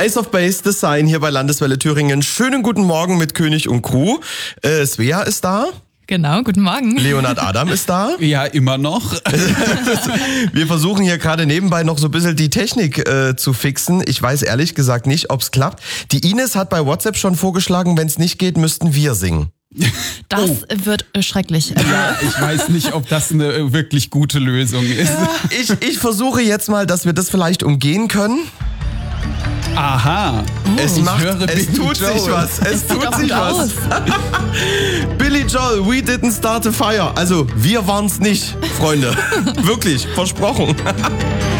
Ace of Base, The Sign hier bei Landeswelle Thüringen. Schönen guten Morgen mit König und Crew. Svea ist da. Genau, guten Morgen. Leonhard Adam ist da. Ja, immer noch. Wir versuchen hier gerade nebenbei noch so ein bisschen die Technik zu fixen. Ich weiß ehrlich gesagt nicht, ob es klappt. Die Ines hat bei WhatsApp schon vorgeschlagen, wenn es nicht geht, müssten wir singen. Das wird schrecklich. Ja, ich weiß nicht, ob das eine wirklich gute Lösung ist. Ich versuche jetzt mal, dass wir das vielleicht umgehen können. Aha. Es tut sich was. Es tut sich was. Billy Joel, we didn't start a fire. Also, wir waren's nicht, Freunde. Wirklich, versprochen.